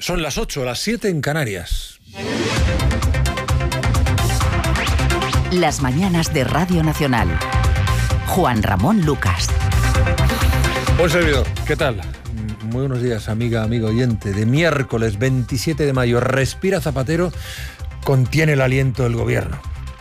Son las 8, las 7 en Canarias. Las mañanas de Radio Nacional. Juan Ramón Lucas. Un servidor, ¿qué tal? Muy buenos días, amiga, amigo oyente. De miércoles 27 de mayo, respira Zapatero, contiene el aliento del gobierno.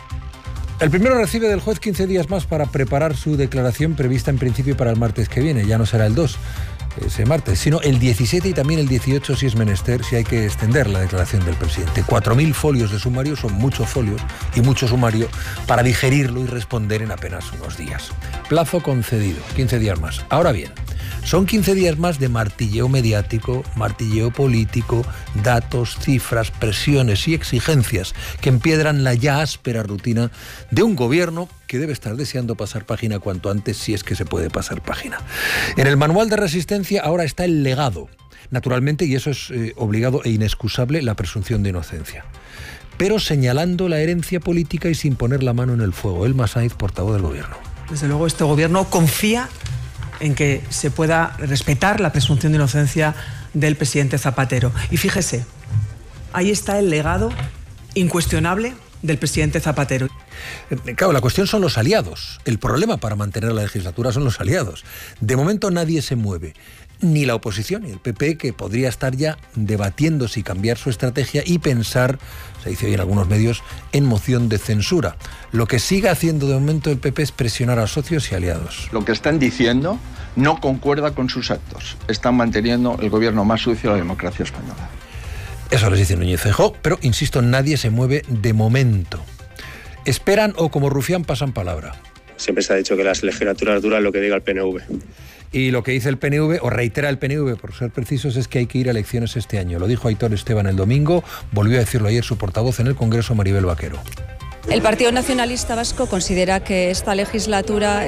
El primero recibe del juez 15 días más para preparar su declaración prevista en principio para el martes que viene. Ya no será el 2, ese martes, sino el 17 y también el 18 si es menester, si hay que extender la declaración del presidente. 4.000 folios de sumario son muchos folios y mucho sumario para digerirlo y responder en apenas unos días. Plazo concedido, 15 días más. Ahora bien, son 15 días más de martilleo mediático, martilleo político, datos, cifras, presiones y exigencias que empiedran la ya áspera rutina de un gobierno que debe estar deseando pasar página cuanto antes, si es que se puede pasar página. En el manual de resistencia ahora está el legado, naturalmente, y eso es obligado e inexcusable, la presunción de inocencia. Pero señalando la herencia política y sin poner la mano en el fuego. Elma Sainz, portavoz del gobierno. Desde luego este gobierno confía en que se pueda respetar la presunción de inocencia del presidente Zapatero. Y fíjese, ahí está el legado incuestionable del presidente Zapatero. Claro, la cuestión son los aliados. El problema para mantener la legislatura son los aliados. De momento nadie se mueve, ni la oposición, ni el PP, que podría estar ya debatiendo si cambiar su estrategia y pensar, se dice hoy en algunos medios, en moción de censura. Lo que sigue haciendo de momento el PP es presionar a socios y aliados. Lo que están diciendo no concuerda con sus actos. Están manteniendo el gobierno más sucio de la democracia española. Eso les dice Núñez Feijóo, pero insisto, nadie se mueve de momento. Esperan o como rufián pasan palabra. Siempre se ha dicho que las legislaturas duran lo que diga el PNV. Y lo que dice el PNV, o reitera el PNV, por ser precisos, es que hay que ir a elecciones este año. Lo dijo Aitor Esteban el domingo, volvió a decirlo ayer su portavoz en el Congreso, Maribel Vaquero. El Partido Nacionalista Vasco considera que esta legislatura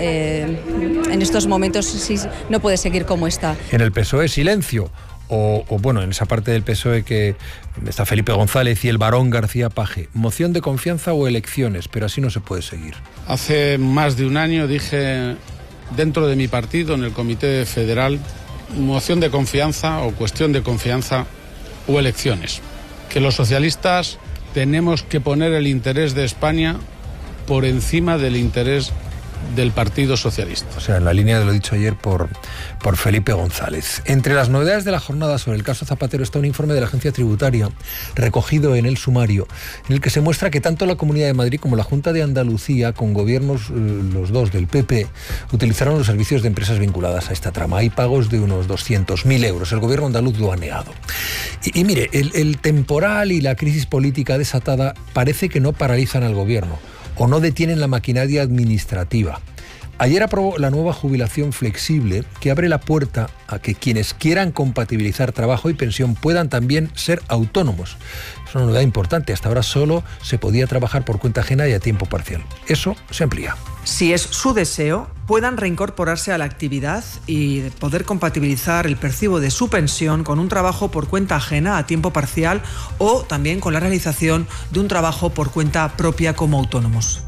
en estos momentos sí, no puede seguir como está. En el PSOE, silencio. O bueno, en esa parte del PSOE que está Felipe González y el barón García Paje. Moción de confianza o elecciones, pero así no se puede seguir. Hace más de un año dije dentro de mi partido, en el Comité Federal, moción de confianza o cuestión de confianza o elecciones. Que los socialistas tenemos que poner el interés de España por encima del interés del Partido Socialista. O sea, en la línea de lo dicho ayer por Felipe González. Entre las novedades de la jornada sobre el caso Zapatero está un informe de la Agencia Tributaria recogido en el sumario, en el que se muestra que tanto la Comunidad de Madrid como la Junta de Andalucía, con gobiernos los dos del PP, utilizaron los servicios de empresas vinculadas a esta trama. Hay pagos de unos 200.000 euros. El gobierno andaluz lo ha negado. Y mire, el temporal y la crisis política desatada parece que no paralizan al gobierno o no detienen la maquinaria administrativa. Ayer aprobó la nueva jubilación flexible, que abre la puerta a que quienes quieran compatibilizar trabajo y pensión puedan también ser autónomos. Es una novedad importante. Hasta ahora solo se podía trabajar por cuenta ajena y a tiempo parcial. Eso se amplía. Si es su deseo, puedan reincorporarse a la actividad y poder compatibilizar el percibo de su pensión con un trabajo por cuenta ajena a tiempo parcial o también con la realización de un trabajo por cuenta propia como autónomos.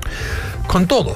Con todo.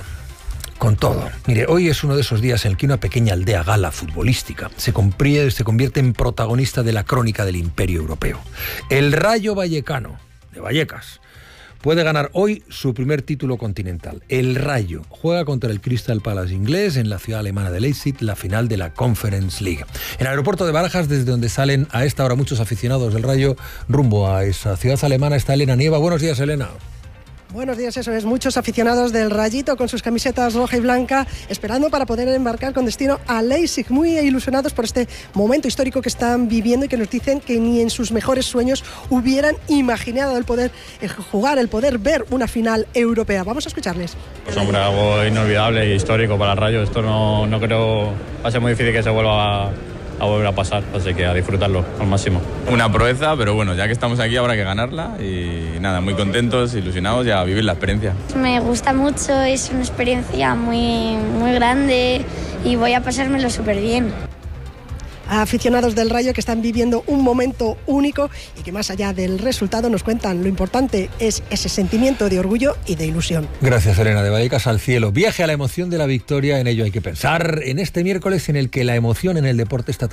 Mire, hoy es uno de esos días en el que una pequeña aldea gala futbolística se convierte en protagonista de la crónica del imperio europeo. El Rayo Vallecano, de Vallecas, puede ganar hoy su primer título continental. El Rayo juega contra el Crystal Palace inglés en la ciudad alemana de Leipzig, la final de la Conference League. En el aeropuerto de Barajas, desde donde salen a esta hora muchos aficionados del Rayo rumbo a esa ciudad alemana, está Elena Nieva. Buenos días, Elena. Buenos días, eso es. Muchos aficionados del Rayito con sus camisetas roja y blanca esperando para poder embarcar con destino a Leipzig, muy ilusionados por este momento histórico que están viviendo y que nos dicen que ni en sus mejores sueños hubieran imaginado el poder jugar, el poder ver una final europea. Vamos a escucharles. Pues hombre, algo inolvidable e histórico para el Rayo. Esto no creo, va a ser muy difícil que se vuelva a volver a pasar, así que a disfrutarlo al máximo. Una proeza, pero bueno, ya que estamos aquí habrá que ganarla y nada, muy contentos, ilusionados y a vivir la experiencia. Me gusta mucho, es una experiencia muy grande y voy a pasármelo súper bien. Aficionados del Rayo que están viviendo un momento único y que más allá del resultado nos cuentan lo importante es ese sentimiento de orgullo y de ilusión. Gracias, Elena. De Vallecas al cielo. Viaje a la emoción de la victoria, en ello hay que pensar en este miércoles en el que la emoción en el deporte está